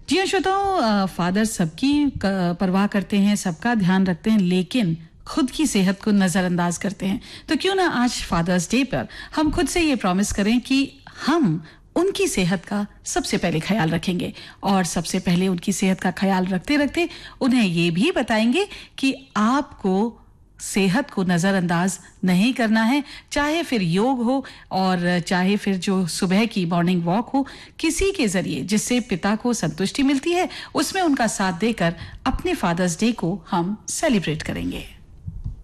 जी हाँ श्रोताओं, फादर सबकी परवाह करते हैं, सबका ध्यान रखते हैं, लेकिन खुद की सेहत को नजरअंदाज करते हैं। तो क्यों ना आज फादर्स डे पर हम खुद से ये प्रॉमिस करें कि हम उनकी सेहत का सबसे पहले ख्याल रखेंगे, और सबसे पहले उनकी सेहत का ख्याल रखते रखते उन्हें ये भी बताएंगे कि आपको सेहत को नजरअंदाज नहीं करना है। चाहे फिर योग हो और चाहे फिर जो सुबह की मॉर्निंग वॉक हो, किसी के जरिए जिससे पिता को संतुष्टि मिलती है, उसमें उनका साथ देकर अपने फादर्स डे को हम सेलिब्रेट करेंगे।